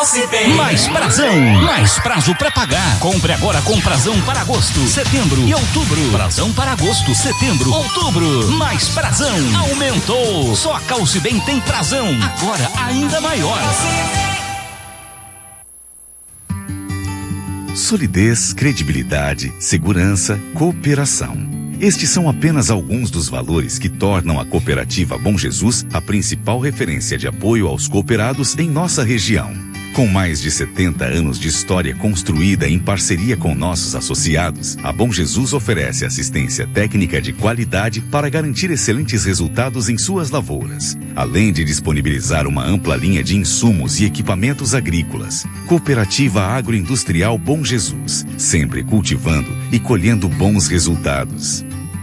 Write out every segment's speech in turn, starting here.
Calce Bem. Mais Prazão, mais prazo para pagar. Compre agora com Prazão para agosto, setembro e outubro. Prazão para agosto, setembro, outubro. Mais Prazão, aumentou. Só a Calce Bem tem Prazão, agora ainda maior. Solidez, credibilidade, segurança, cooperação. Estes são apenas alguns dos valores que tornam a Cooperativa Bom Jesus a principal referência de apoio aos cooperados em nossa região. Com mais de 70 anos de história construída em parceria com nossos associados, a Bom Jesus oferece assistência técnica de qualidade para garantir excelentes resultados em suas lavouras, além de disponibilizar uma ampla linha de insumos e equipamentos agrícolas. Cooperativa Agroindustrial Bom Jesus, sempre cultivando e colhendo bons resultados.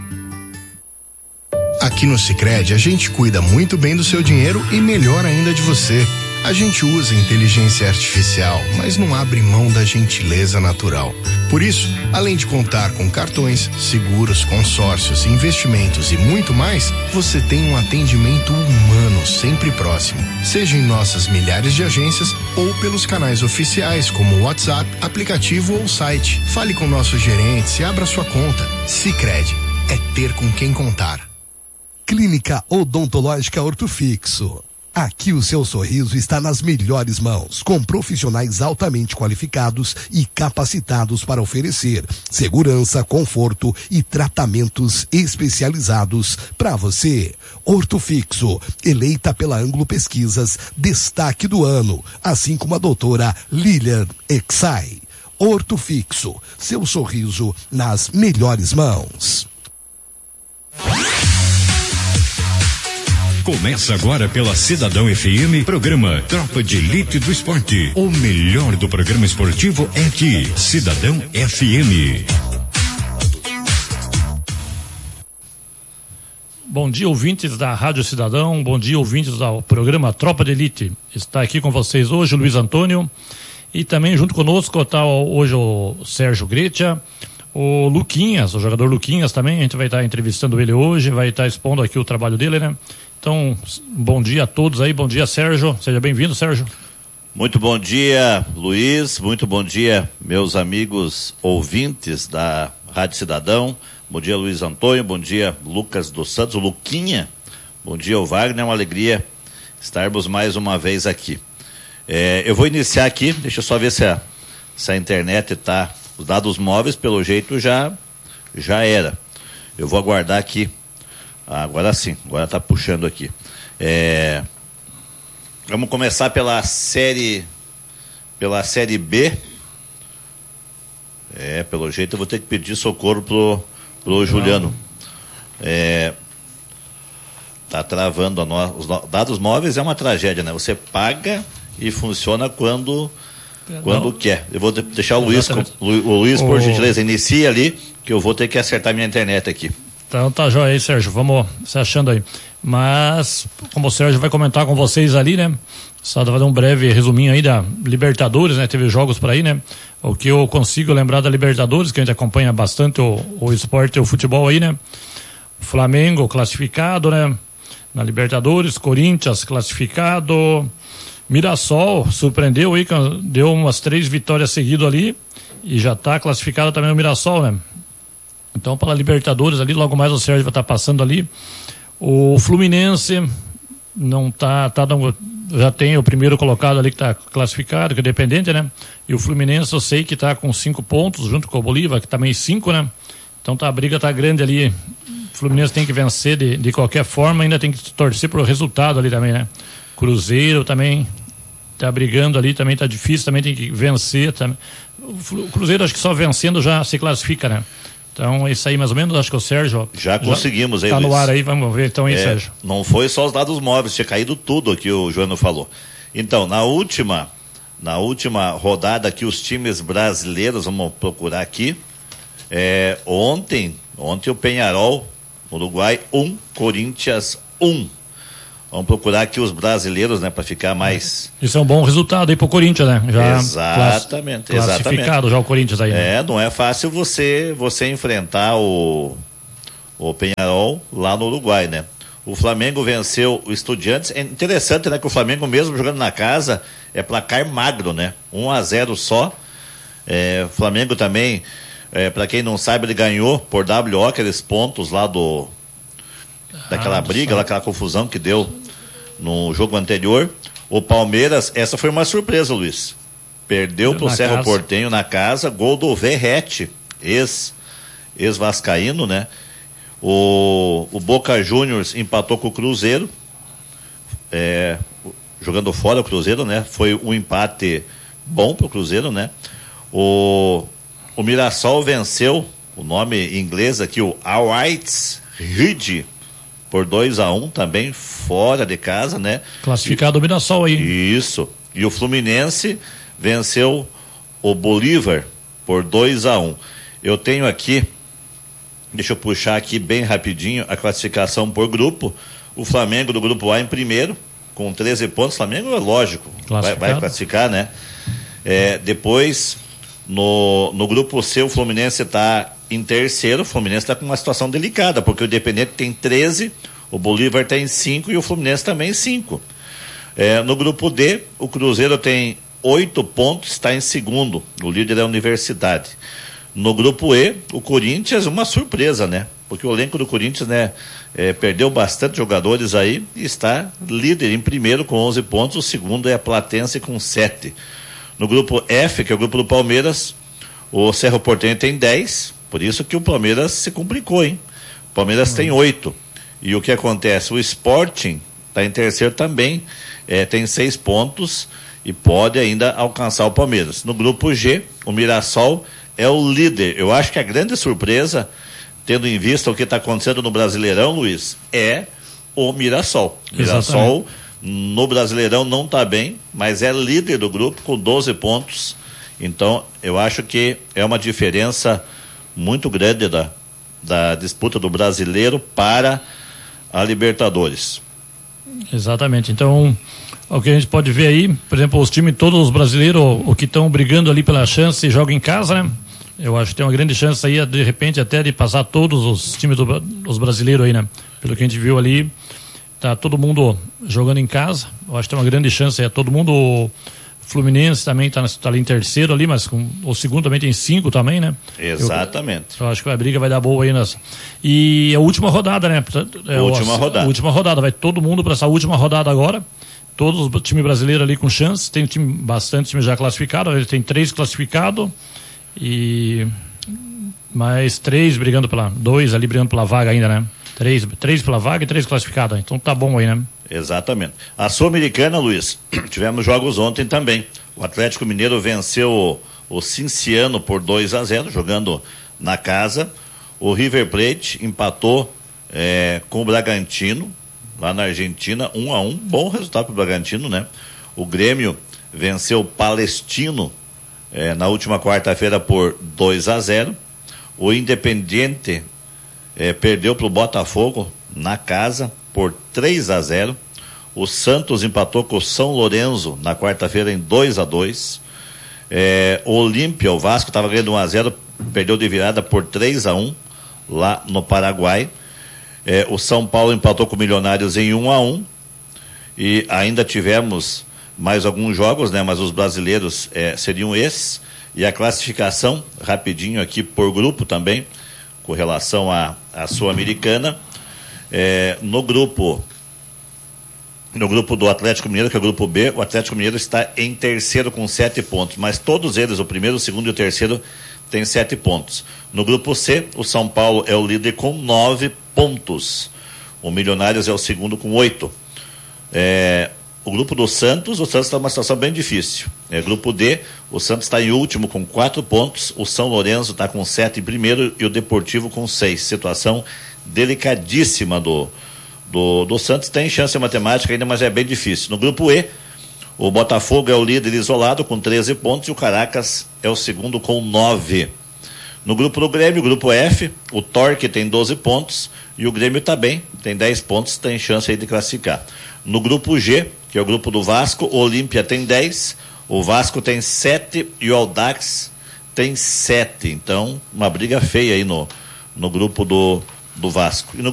Aqui no Sicredi, a gente cuida muito bem do seu dinheiro e melhor ainda de você. A gente usa inteligência artificial, mas não abre mão da gentileza natural. Por isso, além de contar com cartões, seguros, consórcios, investimentos e muito mais, você tem um atendimento humano sempre próximo. Seja em nossas milhares de agências ou pelos canais oficiais como WhatsApp, aplicativo ou site. Fale com nossos gerentes e abra sua conta. Sicredi é ter com quem contar. Clínica Odontológica Ortofixo. Aqui o seu sorriso está nas melhores mãos, com profissionais altamente qualificados e capacitados para oferecer segurança, conforto e tratamentos especializados para você. Ortofixo, eleita pela Ângulo Pesquisas, destaque do ano, assim como a doutora Lilian Exai. Ortofixo, seu sorriso nas melhores mãos. Começa agora pela Cidadão FM, programa Tropa de Elite do Esporte. O melhor do programa esportivo é aqui, Cidadão FM. Bom dia, ouvintes da Rádio Cidadão, bom dia, ouvintes do programa Tropa de Elite. Está aqui com vocês hoje o Luiz Antônio e também junto conosco está hoje o Sérgio Gretia, o Luquinhas, o jogador Luquinhas também, a gente vai estar entrevistando ele hoje, vai estar expondo aqui o trabalho dele, né? Então, bom dia a todos aí, bom dia Sérgio, seja bem-vindo Sérgio. Muito bom dia Luiz, muito bom dia meus amigos ouvintes da Rádio Cidadão, bom dia Luiz Antônio, bom dia Lucas dos Santos, o Luquinha, bom dia o Wagner, é uma alegria estarmos mais uma vez aqui. Eu vou iniciar aqui, deixa eu só ver se a internet está, os dados móveis pelo jeito já era, eu vou aguardar aqui. Agora sim, agora está puxando aqui. Vamos começar pela série B. Pelo jeito eu vou ter que pedir socorro pro Juliano. Tá travando os dados móveis, é uma tragédia, né? Você paga e funciona quando quer. Eu vou deixar o Luiz, por gentileza, inicia ali, que eu vou ter que acertar minha internet aqui. Então tá joia aí, Sérgio, vamos se achando aí. Mas, como o Sérgio vai comentar com vocês ali, né? Só fazer um breve resuminho aí da Libertadores, né? Teve jogos por aí, né? O que eu consigo lembrar da Libertadores, que a gente acompanha bastante o esporte e o futebol aí, né? Flamengo classificado, né? Na Libertadores, Corinthians classificado, Mirassol surpreendeu aí, deu umas 3 vitórias seguidas ali e já tá classificado também o Mirassol, né? Então, para a Libertadores ali, logo mais o Sérgio vai estar passando ali. O Fluminense não já tem o primeiro colocado ali que está classificado, que é dependente, né? E o Fluminense eu sei que está com 5 pontos, junto com o Bolívar, que também 5, né? Então a briga está grande ali. O Fluminense tem que vencer de qualquer forma, ainda tem que torcer para o resultado ali também, né? Cruzeiro também está brigando ali, também está difícil, também tem que vencer. Também. O Cruzeiro acho que só vencendo já se classifica, né? Então, isso aí mais ou menos, acho que o Sérgio... Já conseguimos aí, Luiz. Tá no Luiz. ar aí, vamos ver então aí, Sérgio. Não foi só os dados móveis, tinha caído tudo aqui, o Joano falou. Então, na última rodada aqui, os times brasileiros, vamos procurar aqui, ontem o Peñarol, Uruguai 1, Corinthians 1. Vamos procurar aqui os brasileiros, né, para ficar mais... Isso é um bom resultado aí pro Corinthians, né? Já exatamente. Classificado já o Corinthians aí. Né? Não é fácil você enfrentar o Peñarol lá no Uruguai, né? O Flamengo venceu o Estudiantes. É interessante, né, que o Flamengo mesmo jogando na casa é placar magro, né? 1-0 só. O Flamengo também, para quem não sabe, ele ganhou por WO aqueles pontos lá daquela briga, lá, aquela confusão que deu no jogo anterior. O Palmeiras, essa foi uma surpresa, Luiz. Perdeu pro Cerro Porteño na casa, gol do Verratti, ex-vascaíno, né? O Boca Juniors empatou com o Cruzeiro, jogando fora o Cruzeiro, né? Foi um empate bom pro Cruzeiro, né? O Mirassol venceu, o nome em inglês aqui, o Al-Aitz Rid, por 2-1, também fora de casa, né? Classificado o Mirassol aí. Isso. E o Fluminense venceu o Bolívar por 2-1. Eu tenho aqui, deixa eu puxar aqui bem rapidinho a classificação por grupo. O Flamengo do grupo A em primeiro, com 13 pontos. O Flamengo é lógico, vai classificar, né? Depois, no grupo C, o Fluminense está em terceiro. O Fluminense está com uma situação delicada, porque o Independente tem 13, o Bolívar tem 5 e o Fluminense também 5. No grupo D, o Cruzeiro tem 8 pontos, está em segundo. O líder é a Universidade. No grupo E, o Corinthians, uma surpresa, né? Porque o elenco do Corinthians, né, perdeu bastante jogadores aí e está líder em primeiro com 11 pontos. O segundo é a Platense com 7. No grupo F, que é o grupo do Palmeiras, o Cerro Porteño tem 10, por isso que o Palmeiras se complicou, hein? O Palmeiras tem 8. E o que acontece? O Sporting está em terceiro também, tem 6 pontos e pode ainda alcançar o Palmeiras. No grupo G, o Mirassol é o líder. Eu acho que a grande surpresa, tendo em vista o que está acontecendo no Brasileirão, Luiz, é o Mirassol. O Mirassol no Brasileirão não está bem, mas é líder do grupo com 12 pontos. Então, eu acho que é uma diferença muito grande da disputa do Brasileiro para a Libertadores. Exatamente. Então, o que a gente pode ver aí, por exemplo, os times todos os brasileiros, o que estão brigando ali pela chance, jogam em casa, né? Eu acho que tem uma grande chance aí, de repente, até de passar todos os times dos brasileiros aí, né? Pelo que a gente viu ali, tá todo mundo jogando em casa. Eu acho que tem uma grande chance aí, todo mundo. O Fluminense também tá ali em terceiro ali, mas o segundo também tem 5 também, né? Exatamente. Eu acho que a briga vai dar boa aí nessa. E a última rodada, né? Última rodada, vai todo mundo para essa última rodada agora. Todos os times brasileiros ali com chance. Tem bastante time já classificado. Ele tem 3 classificados e mais 2 brigando pela vaga ainda, né? 3 pela vaga e 3 classificados. Então tá bom aí, né? Exatamente. A Sul-Americana, Luiz, tivemos jogos ontem também. O Atlético Mineiro venceu o Cinciano por 2-0, jogando na casa. O River Plate empatou com o Bragantino, lá na Argentina, 1-1. Bom resultado para o Bragantino, né? O Grêmio venceu o Palestino na última quarta-feira por 2-0. O Independiente perdeu para o Botafogo na casa por 3-0. O Santos empatou com o São Lourenço na quarta-feira em 2-2. O Olímpia, o Vasco, estava ganhando 1-0, perdeu de virada por 3-1 lá no Paraguai. O São Paulo empatou com o Milionários em 1-1. E ainda tivemos mais alguns jogos, né? Mas os brasileiros seriam esses. E a classificação, rapidinho aqui por grupo também, com relação à Sul-Americana. No grupo do Atlético Mineiro, que é o grupo B, o Atlético Mineiro está em terceiro com 7 pontos, mas todos eles, o primeiro, o segundo e o terceiro, têm 7 pontos. No grupo C, o São Paulo é o líder com 9 pontos. O Milionários é o segundo com 8. O grupo do Santos, o Santos está numa situação bem difícil. Grupo D, o Santos está em último com 4 pontos, o São Lourenço está com 7 em primeiro e o Deportivo com 6. Situação delicadíssima do Santos. Tem chance matemática ainda, mas é bem difícil. No grupo E, o Botafogo é o líder isolado com 13 pontos e o Caracas é o segundo com 9. No grupo do Grêmio, grupo F, o Torque tem 12 pontos e o Grêmio está bem, tem 10 pontos, tem chance aí de classificar. No grupo G, que é o grupo do Vasco, o Olímpia tem 10, o Vasco tem 7 e o Audax tem 7. Então, uma briga feia aí no grupo do Vasco. E no